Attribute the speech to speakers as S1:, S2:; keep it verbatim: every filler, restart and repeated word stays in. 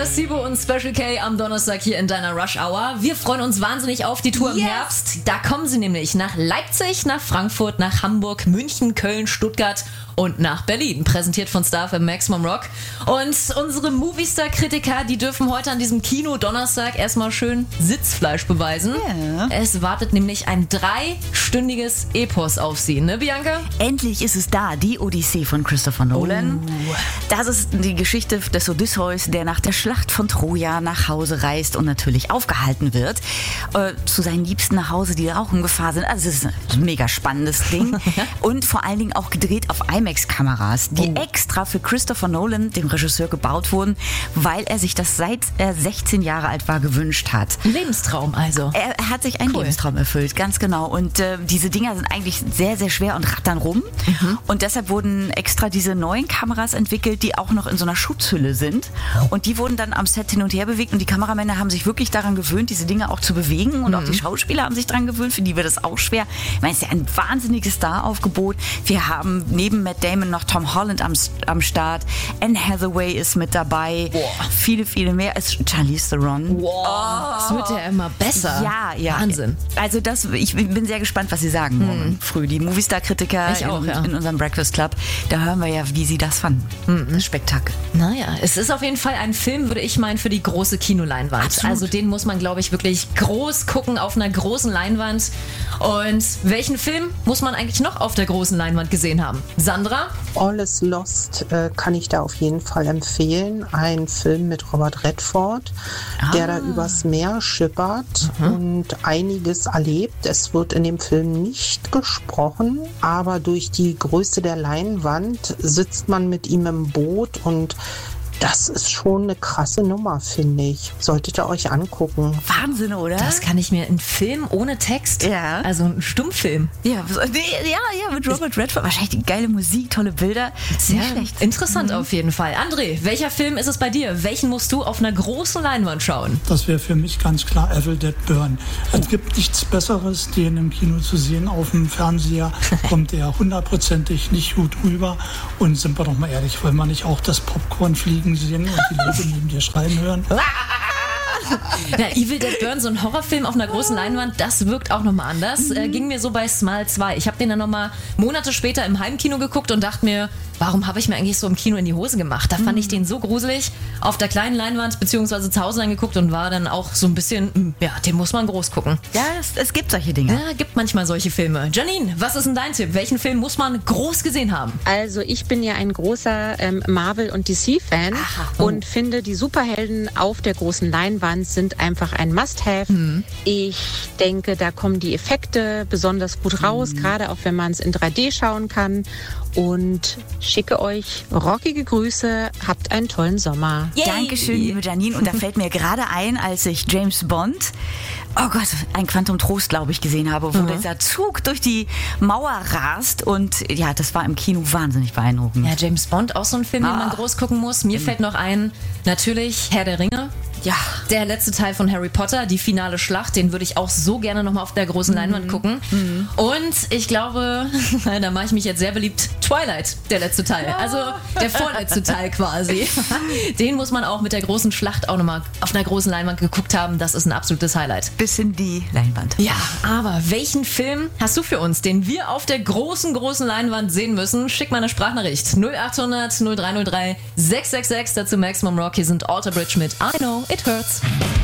S1: hörst Sibo und Special K am Donnerstag hier in deiner Rush Hour. Wir freuen uns wahnsinnig auf die Tour im
S2: Yes.
S1: Herbst. Da kommen sie nämlich nach Leipzig, nach Frankfurt, nach Hamburg, München, Köln, Stuttgart und nach Berlin. Präsentiert von Star F M Maximum Rock. Und unsere Movistar-Kritiker, die dürfen heute an diesem Kino-Donnerstag erstmal schön Sitzfleisch beweisen.
S2: Ja.
S1: Es wartet nämlich ein dreistündiges Epos auf sie, ne Bianca?
S2: Endlich ist es da, die Odyssee von Christopher Nolan.
S1: Oh.
S2: Das ist die Geschichte des Odysseus, der nach der Schlacht von Troja nach Hause reist und natürlich aufgehalten wird. Äh, zu seinen Liebsten nach Hause, die auch in Gefahr sind. Also es ist ein mega spannendes Ding. Und vor allen Dingen auch gedreht auf IMAX-Kameras, die
S1: Oh.
S2: extra für Christopher Nolan, dem Regisseur, gebaut wurden, weil er sich das seit er sechzehn Jahre alt war gewünscht hat.
S1: Lebenstraum also.
S2: Er, er hat sich einen
S1: Cool.
S2: Lebenstraum erfüllt, ganz genau. Und äh, diese Dinger sind eigentlich sehr, sehr schwer und rattern rum.
S1: Mhm.
S2: Und deshalb wurden extra diese neuen Kameras entwickelt, die auch noch in so einer Schutzhülle sind. Und die wurden dann am Set hin und her bewegt. Und die Kameramänner haben sich wirklich daran gewöhnt, diese Dinge auch zu bewegen. Und
S1: Mhm.
S2: auch die Schauspieler haben sich daran gewöhnt. Für die wird es auch schwer. Ich meine, es ist ja ein wahnsinniges Star-Aufgebot. Wir haben neben Matt Damon noch Tom Holland am, am Start. Anne Hathaway ist mit dabei.
S1: Boah.
S2: Viele, viele mehr. Es ist Charlize Theron.
S1: Wow, das wird ja immer besser.
S2: Ja, ja.
S1: Wahnsinn.
S2: Also das, ich bin sehr gespannt, was Sie sagen morgen früh. Die Movistar-Kritiker
S1: Ich auch,
S2: in,
S1: ja.
S2: in unserem Breakfast Club, da hören wir ja, wie Sie das fanden. Das Spektakel.
S1: Naja, es ist auf jeden Fall ein Film, würde ich meinen, für die große Kinoleinwand.
S2: Absolut.
S1: Also den muss man, glaube ich, wirklich groß gucken auf einer großen Leinwand. Und welchen Film muss man eigentlich noch auf der großen Leinwand gesehen haben? Sandra?
S3: All is Lost äh, kann ich da auf jeden Fall empfehlen. Ein Film mit Robert Redford, der da übers Meer schippert und einiges erlebt. Es wird in dem Film nicht gesprochen, aber durch die Größe der Leinwand sitzt man mit ihm im Boot und das ist schon eine krasse Nummer, finde ich. Solltet ihr euch angucken.
S2: Wahnsinn, oder?
S1: Das kann ich mir, ein Film ohne Text?
S2: Ja.
S1: Also ein Stummfilm.
S2: ja, was- nee, ja, ja, mit Robert Redford. Wahrscheinlich die geile Musik, tolle Bilder.
S1: Sehr
S2: Nicht schlecht.
S1: interessant auf jeden Fall. André, welcher Film ist es bei dir? Welchen musst du auf einer großen Leinwand schauen?
S4: Das wäre für mich ganz klar Evil Dead Burn. Es gibt nichts Besseres, den im Kino zu sehen. Auf dem Fernseher kommt er hundertprozentig nicht gut rüber. Und sind wir doch mal ehrlich, wollen wir nicht auch das Popcorn fliegen sehen und die Leute neben dir schreien hören?
S1: Ja, Evil Dead Burn, so ein Horrorfilm auf einer großen Leinwand, das wirkt auch nochmal anders. Äh, ging mir so bei Smile zwei. Ich habe den dann nochmal Monate später im Heimkino geguckt und dachte mir, warum habe ich mir eigentlich so im Kino in die Hose gemacht? Da fand ich den so gruselig. Auf der kleinen Leinwand beziehungsweise zu Hause angeguckt und war dann auch so ein bisschen, mm, ja, den muss man groß gucken.
S2: Ja, es, es gibt solche Dinge.
S1: Ja, gibt manchmal solche Filme. Janine, was ist denn dein Tipp? Welchen Film muss man groß gesehen haben?
S5: Also ich bin ja ein großer ähm, Marvel- und D C-Fan
S1: oh.
S5: und finde, die Superhelden auf der großen Leinwand sind einfach ein Must-Have. Ich denke, da kommen die Effekte besonders gut raus, gerade auch wenn man es in drei D schauen kann. Und schicke euch rockige Grüße, habt einen tollen Sommer.
S2: Dankeschön, liebe Janine. Und da fällt mir gerade ein, als ich James Bond, oh Gott, ein Quantum Trost, glaube ich, gesehen habe, wo dieser Zug durch die Mauer rast. Und ja, das war im Kino wahnsinnig beeindruckend.
S1: Ja, James Bond, auch so ein Film, den man
S2: Ah.
S1: groß gucken muss. Mir fällt noch ein, natürlich Herr der Ringe.
S2: Ja.
S1: Der letzte Teil von Harry Potter, die finale Schlacht, den würde ich auch so gerne nochmal auf der großen Leinwand gucken. Und ich glaube, da mache ich mich jetzt sehr beliebt, Twilight, der letzte Teil. Also der vorletzte Teil quasi. Den muss man auch mit der großen Schlacht auch nochmal auf einer großen Leinwand geguckt haben. Das ist ein absolutes Highlight.
S2: Bis in die Leinwand.
S1: Ja, aber welchen Film hast du für uns, den wir auf der großen, großen Leinwand sehen müssen? Schick mal eine Sprachnachricht. null acht hundert null drei null drei sechs sechs sechs, dazu Maximum Rock. Hier sind Alter Bridge mit I Know It Hurts.